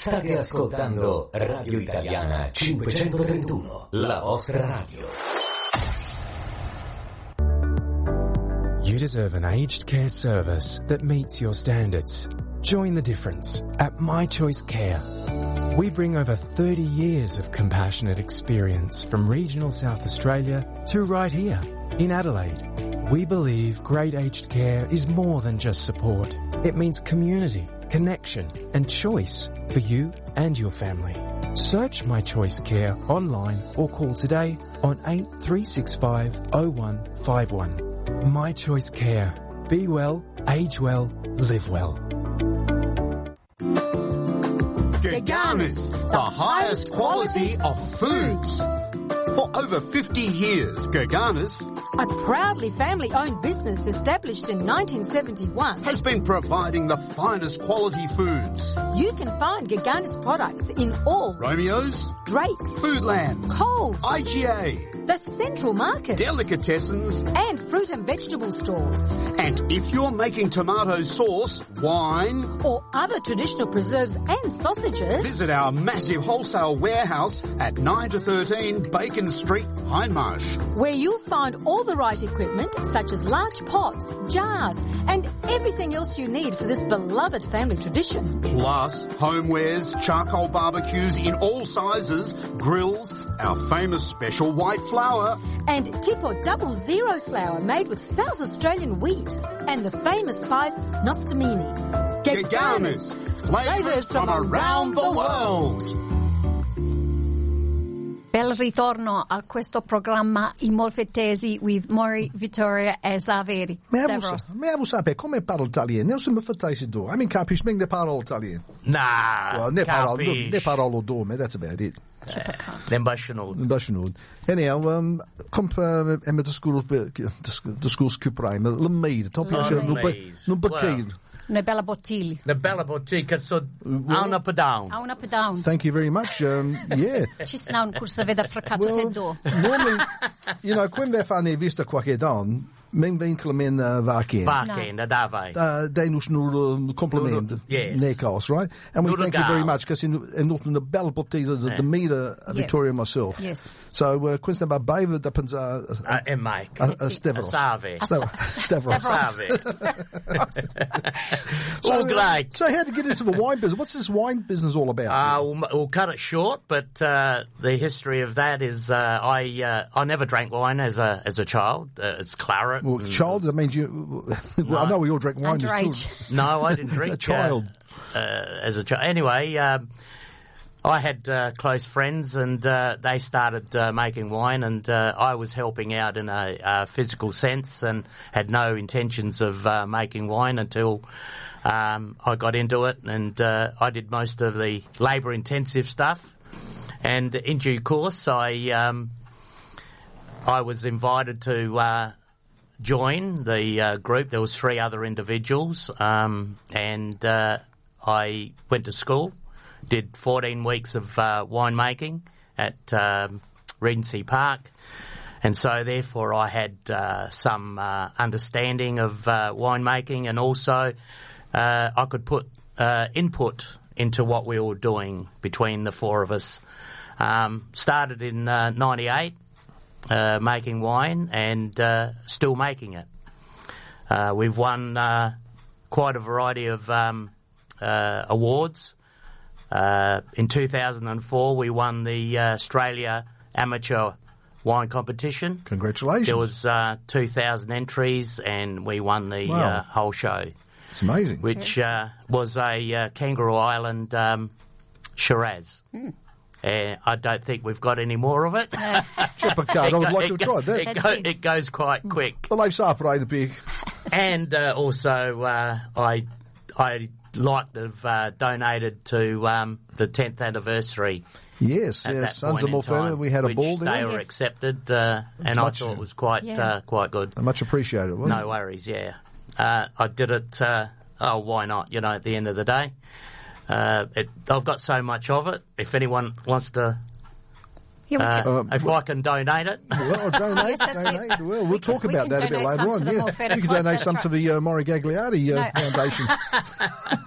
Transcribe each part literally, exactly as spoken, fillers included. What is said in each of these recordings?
State ascoltando Radio Italiana cinquecentotrentuno, la vostra radio. You deserve an aged care service that meets your standards. Join the difference at My Choice Care. We bring over thirty years of compassionate experience from regional South Australia to right here in Adelaide. We believe great aged care is more than just support. It means community, connection and choice for you and your family. Search My Choice Care online or call today on eight three six five oh one five one. My Choice Care. Be well, age well, live well. Gaganas, the highest quality of foods. For over fifty years, Gaganas, a proudly family-owned business established in nineteen seventy-one, has been providing the finest quality foods. You can find Gaganas products in all Romeo's, Drake's, Foodland, Coles, I G A, the Central Market, Delicatessens, and fruit and vegetable stores. And if you're making tomato sauce, wine, or other traditional preserves and sausages, visit our massive wholesale warehouse at nine to thirteen Bacon Street, Hindmarsh, where you'll find all the right equipment such as large pots, jars, and everything else you need for this beloved family tradition. Plus, homewares, charcoal barbecues in all sizes, grills, our famous special white flour, and tip or double zero flour made with South Australian wheat, and the famous spice Nostamini. Gaganas, flavours from around the world. Bel ritorno a questo programma I Molfettesi with Maury, Vittoria e Zaveri. Me vu sapere come parlo italiano? Non sono fatto do. I mean, capisci bene le parole italiane? Nah, well, ne parole, ne parole do, me. That's about it. L'ambascianud. L'ambascianud. Anyhow, um, comp uh, em de school de school scuprime, le meid, top of no bouquet. Una bella bottiglia. Una bella bottiglia, so a un up and down. A un up and down. Thank you very much. Um, yeah. Ci sta un corso veda fraccato well, te do. Normally, you know, quando we fanno vista qualche dan, men winkel men uh, vaken. Vaken, no. Da vai. Uh, they nos nur compliment. No, yes. Nekos, right? And we no, thank you very much because in in not in the belle bottiglia the, yeah. the meter uh, Victoria and myself. Yes. So uh, quinsta ba baive da pensa uh, and Mike. A, a Stavros. A Save. Stavros. All great. So how to get into the wine business? What's this wine business all about? Uh, we'll, we'll cut it short, but uh, the history of that is uh, I uh, I never drank wine as a as a child. Uh, it's claret. Well, child, that means you. Well, no. I know we all drank wine Underage. as children. No, I didn't drink. a child. Uh, uh, as a child. Anyway, um, I had uh, close friends, and uh, they started uh, making wine, and uh, I was helping out in a, a physical sense, and had no intentions of uh, making wine until um, I got into it, and uh, I did most of the labour-intensive stuff. And in due course, I um, I was invited to uh, join the uh, group. There was three other individuals, um, and uh, I went to school. Did fourteen weeks of uh, winemaking at um, Regency Park, and so therefore I had uh, some uh, understanding of uh, winemaking, and also uh, I could put uh, input into what we were doing between the four of us. Um, started in uh, ninety-eight, uh, making wine, and uh, still making it. Uh, we've won uh, quite a variety of um, uh, awards. Uh, in two thousand four, we won the uh, Australia Amateur Wine Competition. Congratulations. There was uh, two thousand entries, and we won the wow. uh, whole show. It's amazing. Which uh, was a uh, Kangaroo Island um, Shiraz. Mm. Uh, I don't think we've got any more of it. Chippercard, I would like to have tried that. It, go, it goes quite quick. Well, they've separated big. And uh, also, uh, I I like to have uh, donated to um, the tenth anniversary. Yes, yes. Sons of Morfetta, we had a ball there. They were yes. accepted, uh, and much, I thought it was quite yeah. uh, quite good. Much appreciated, wasn't no it? No worries, yeah. Uh, I did it, uh, oh, why not, you know, at the end of the day. Uh, it, I've got so much of it. If anyone wants to, yeah, uh, uh, if I can donate it. Well, donate, yes, donate. It. Well, we'll we talk can, about we that a bit later on. Yeah, you can donate some right. to the uh, Maury Gagliardi uh, no. Foundation.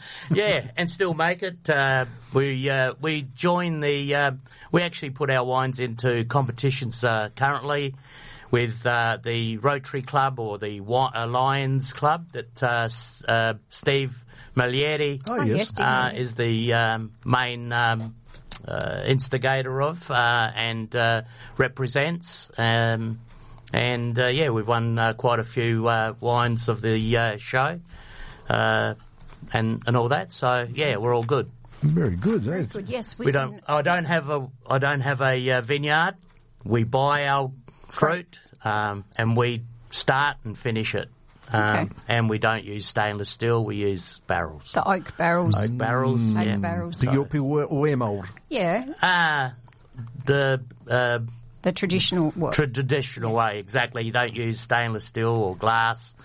yeah, and still make it. Uh, we uh, we join the. Uh, we actually put our wines into competitions uh, currently with uh, the Rotary Club or the Wi- uh, Lions Club that uh, uh, Steve Malieri Oh, yes. uh, is the um, main um, uh, instigator of uh, and uh, represents. Um, and uh, yeah, we've won uh, quite a few uh, wines of the uh, show uh, and and all that. So yeah, we're all good. Very good. Very eh? good. Yes, we, We can, don't. I don't have a. I don't have a uh, vineyard. We buy our fruit um, and we start and finish it. Um, Okay. And we don't use stainless steel. We use barrels. the oak barrels. Oak barrels. Oak Yeah. barrels. People, people wear, wear mould. Yeah, Ah, the uh, the traditional. What? traditional way, exactly. You don't use stainless steel or glass.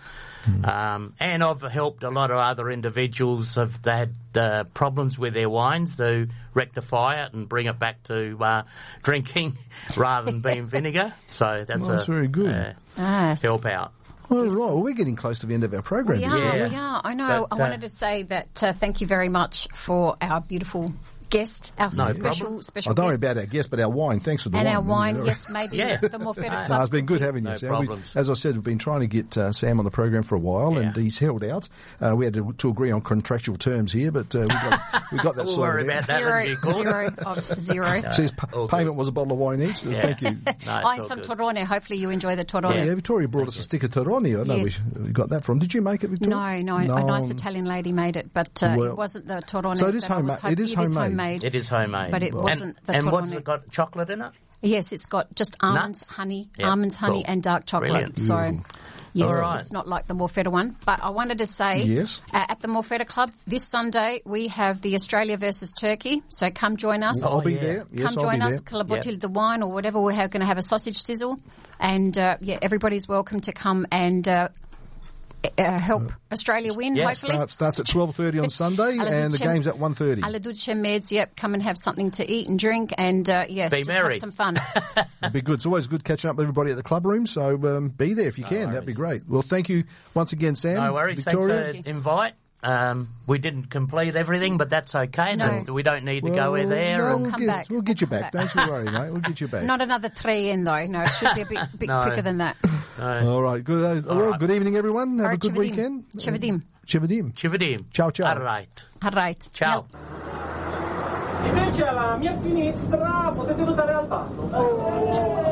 Um, and I've helped a lot of other individuals have they had uh, problems with their wines to rectify it and bring it back to uh, drinking rather than being vinegar. So that's, Well, that's a very good. Uh, Ah, help out. All right. Well, we're getting close to the end of our program. We are, Yeah. we are. I know. But, I uh, wanted to say that uh, thank you very much for our beautiful guest, our No special problem. special Oh, don't worry guest. about our guest, but our wine. Thanks for the And wine. our wine, Yeah. yes, maybe Yeah. the Morfetta No, Club. No, it's been good having you, No Sam. We- problems. as I said, we've been trying to get uh, Sam on the program for a while, and Yeah. he's held out. Uh, we had to, to agree on contractual terms here, but uh, we got we got that We'll sorted worry out. about that. Zero, That'd be cool. zero of zero. So his pa- All good. payment was a bottle of wine each. Yeah. Thank you. No, it's Oh, all and some good. Torone. Hopefully you enjoy the Torone. Yeah, Victoria brought us a stick of Toroni. I know Yes. we, we got that from. Did you make it, Victoria? No, no, a nice Italian lady made it, but uh, Well, it wasn't the Torone. so it is that I homemade- was hoping- it is homemade. It is homemade. But it And- wasn't the And what's Torone. it got? Chocolate in it? Yes, it's got just almonds, Nuts? honey, Yeah, almonds, honey, cool. and dark chocolate. Brilliant. So, Beautiful. yes, All right. it's not like the Morfetta one. But I wanted to say, Yes. uh, at the Morfetta Club this Sunday we have the Australia versus Turkey. So come join us. I'll be yeah. there. Yes, Come I'll join be us, there. Kalabotil Yeah. the wine or whatever. We're going to have a sausage sizzle, and uh, yeah, everybody's welcome to come and uh, uh, help Australia win. Yeah, hopefully, Start, starts at twelve thirty on Sunday, Alla and the Duce- game's at one thirty. Alla Duce Meds, yep, come and have something to eat and drink, and uh, yeah, Be just merry. have some fun. It'd be good. It's always good catching up with everybody at the club room, so um, be there if you can. That'd be great. Well, thank you once again, Sam. No worries. Victoria. Thanks for the invite. Um, we didn't complete everything, but that's okay. No. So we don't need to Well, go there. no, and we'll come get, back. We'll get you We'll back. come Don't you worry, mate. We'll get you back. Not another three in though. No, it should be a bit, bit No. quicker than that. No. All right. Good. Uh, well, right. good evening, everyone. Have All a right, good Chivadim. weekend. Chivadim. Chivadim. Chivadim. Ciao, ciao. All right. All right. Ciao. Invece alla mia sinistra potete votare al ballo.